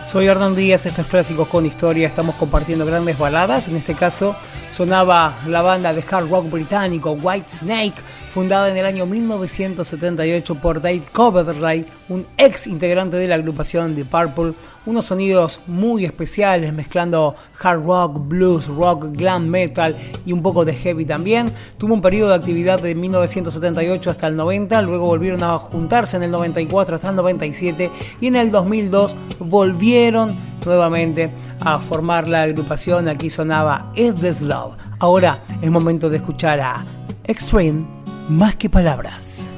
Soy Hernán Díaz, esto es Clásicos con Historia, estamos compartiendo grandes baladas. En este caso sonaba la banda de hard rock británico Whitesnake, fundada en el año 1978 por Dave Coverdale, un ex integrante de la agrupación The Purple. Unos sonidos muy especiales, mezclando hard rock, blues, rock, glam metal y un poco de heavy también. Tuvo un periodo de actividad de 1978 hasta el 90, luego volvieron a juntarse en el 94 hasta el 97 y en el 2002 volvieron nuevamente a formar la agrupación. Aquí sonaba Is This Love. Ahora es momento de escuchar a Extreme, Más que Palabras.